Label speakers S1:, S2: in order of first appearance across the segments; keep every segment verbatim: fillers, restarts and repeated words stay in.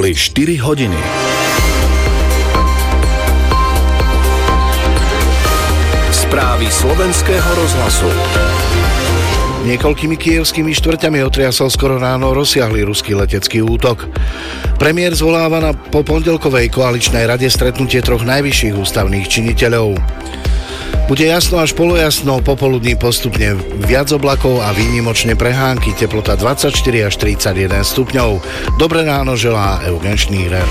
S1: Boli štyri hodiny. Správy slovenského rozhlasu.
S2: Niekoľkými kyjevskými štvrťami otriasol skoro ráno rozsiahly ruský letecký útok. Premiér zvoláva na po pondelkovej koaličnej rade stretnutie troch najvyšších ústavných činiteľov. Bude jasno až polojasno, popoludní postupne viac oblakov a výnimočne prehánky, teplota dvadsaťštyri až tridsaťjeden stupňov. Dobré ráno želá Eugen Šnírer.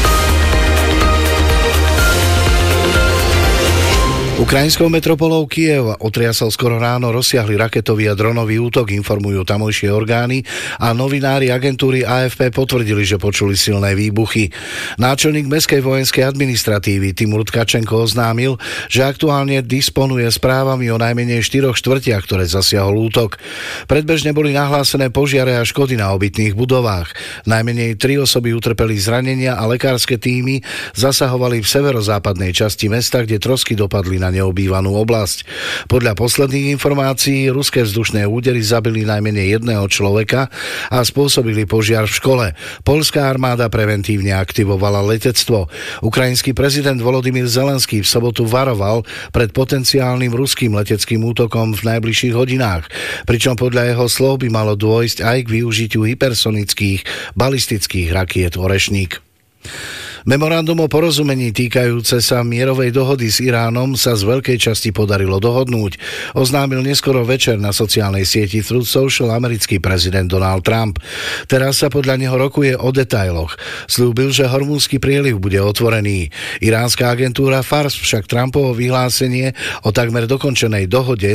S2: Ukrajinskou metropolou Kyjev otriasol skoro ráno rozsiahly raketový a dronový útok, informujú tamojšie orgány a novinári agentúry á ef pé potvrdili, že počuli silné výbuchy. Náčelník mestskej vojenskej administratívy Timur Tkačenko oznámil, že aktuálne disponuje správami o najmenej štyroch štvrtiach, ktoré zasiahol útok. Predbežne boli nahlásené požiare a škody na obytných budovách. Najmenej tri osoby utrpeli zranenia a lekárske tímy zasahovali v severozápadnej časti mesta, kde trosky dopadli na neobývanú oblasť. Podľa posledných informácií ruské vzdušné údery zabili najmenej jedného človeka a spôsobili požiar v škole. Poľská armáda preventívne aktivovala letectvo. Ukrajinský prezident Volodymyr Zelenský v sobotu varoval pred potenciálnym ruským leteckým útokom v najbližších hodinách, pričom podľa jeho slov by malo dôjsť aj k využitiu hypersonických balistických rakiet Orešník. Memorandum o porozumení týkajúce sa mierovej dohody s Iránom sa z veľkej časti podarilo dohodnúť, oznámil neskoro večer na sociálnej sieti Truth Social americký prezident Donald Trump. Teraz sa podľa neho rokuje o detailoch. Sľúbil, že Hormúzsky prieliv bude otvorený. Iránska agentúra Fars však Trumpovo vyhlásenie o takmer dokončenej dohode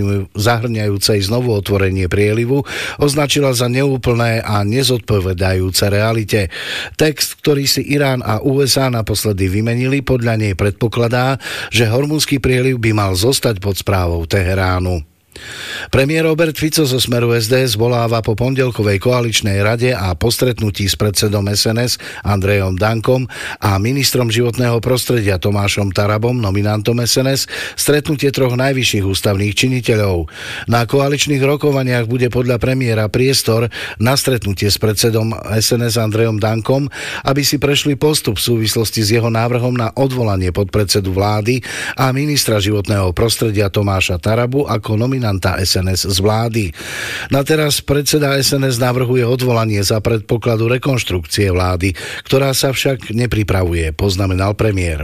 S2: zahrňajúcej znovu otvorenie prielivu označila za neúplné a nezodpovedajúce realite. Text, ktorý si Irán a ú es á naposledy vymenili, podľa nej predpokladá, že Hormúzsky prieliv by mal zostať pod správou Teheránu. Premiér Robert Fico zo Smeru es dé es voláva po pondelkovej koaličnej rade a po stretnutí s predsedom es en es Andrejom Dankom a ministrom životného prostredia Tomášom Tarabom, nominantom es en es, stretnutie troch najvyšších ústavných činiteľov. Na koaličných rokovaniach bude podľa premiéra priestor na stretnutie s predsedom es en es Andrejom Dankom, aby si prešli postup v súvislosti s jeho návrhom na odvolanie podpredsedu vlády a ministra životného prostredia Tomáša Tarabu ako nominant es en es z vlády. Na teraz predseda es en es navrhuje odvolanie za predpokladu rekonštrukcie vlády, ktorá sa však nepripravuje, poznamenal premiér.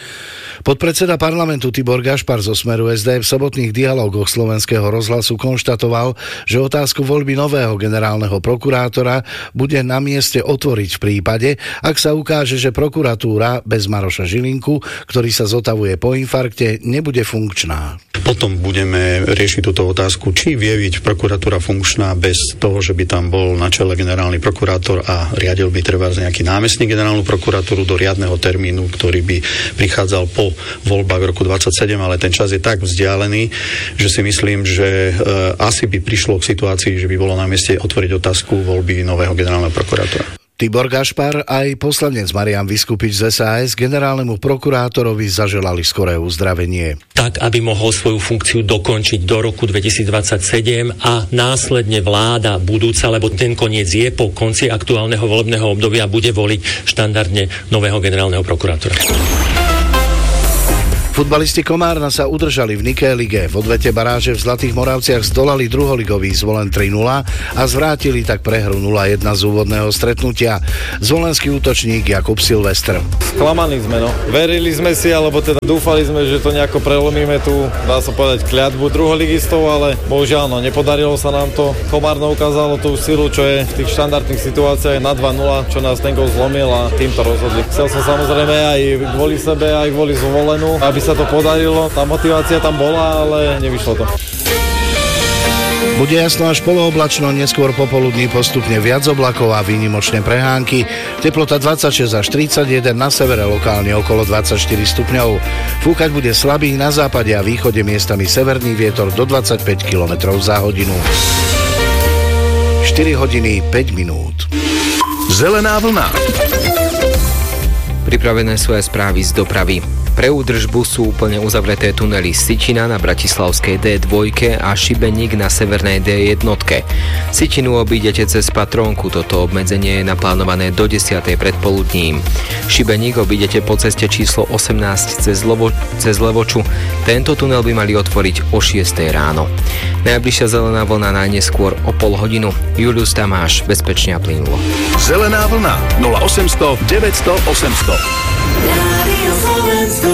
S2: Podpredseda parlamentu Tibor Gašpar zo Smeru es dé v sobotných dialógoch Slovenského rozhlasu konštatoval, že otázku voľby nového generálneho prokurátora bude na mieste otvoriť v prípade, ak sa ukáže, že prokuratúra bez Maroša Žilinku, ktorý sa zotavuje po infarkte, nebude funkčná.
S3: Potom budeme riešiť túto otázku, či vie byť prokuratúra funkčná bez toho, že by tam bol na čele generálny prokurátor a riadil by treba nejaký námestník generálnu prokuratúru do riadneho termínu, ktorý by prichádzal po voľbách v roku dvadsaťsedem, ale ten čas je tak vzdialený, že si myslím, že e, asi by prišlo k situácii, že by bolo na mieste otvoriť otázku voľby nového generálneho prokurátora.
S2: Tibor Gašpar aj poslanec Marián Vyskupič z es a es generálnemu prokurátorovi zaželali skoré uzdravenie.
S4: Tak, aby mohol svoju funkciu dokončiť do roku dvetisícdvadsaťsedem a následne vláda budúca, lebo ten koniec je po konci aktuálneho volebného obdobia, bude voliť štandardne nového generálneho prokurátora.
S2: Futbalisti Komárna sa udržali v Niké lige. V odvete baráže v Zlatých Moravciach zdolali druholigový Zvolen tri nula a zvrátili tak prehru nula jedna z úvodného stretnutia. Zvolenský útočník Jakub Silvestr.
S5: Sklamaní sme, no. Verili sme si, alebo teda dúfali sme, že to nejako prelomíme tú, dá sa povedať, kľatbu druholigistov, ale bohužiaľ, no, nepodarilo sa nám to. Komárno ukázalo tú silu, čo je v tých štandardných situáciách na dva nula, čo nás ten gól zlomil a týmto rozhodli. Chcel som samozrejme aj kvôli sebe, aj kvôli Zvolenu, aby sa to podarilo, tá motivácia tam bola, ale nevyšlo to.
S2: Bude jasno až polooblačno, neskôr popoludní postupne viac oblakov a výnimočné prehánky. Teplota dvadsaťšesť až tridsaťjeden, na severe lokálne okolo dvadsaťštyri stupňov. Fúkať bude slabý na západe a východe miestami severný vietor do dvadsaťpäť kilometrov za hodinu. štyri hodiny päť minút.
S1: Zelená vlna.
S6: Pripravené sú aj správy z dopravy. Pre údržbu sú úplne uzavreté tunely Sičina na bratislavskej dé dva a Šibeník na severnej dé jedna. Sičinu obídete cez Patrónku, toto obmedzenie je naplánované do desiatej predpoludním. Šibeník obídete po ceste číslo osemnásť cez, Lovo, cez Levoču. Tento tunel by mali otvoriť o šiestej ráno. Najbližšia zelená vlna najneskôr o pol hodinu. Julius Tamáš, bezpečne a plynulo.
S1: Zelená vlna nula osemsto deväťsto osemsto.
S7: Rádio Slovensko.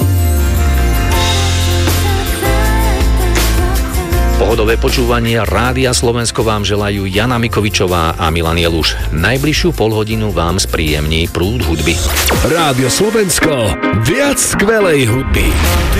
S8: Pohodové počúvanie Rádia Slovensko vám želajú Jana Mikovičová a Milan Jeluš. Najbližšiu polhodinu vám spríjemní prúd hudby.
S1: Rádio Slovensko. Viac skvelej hudby.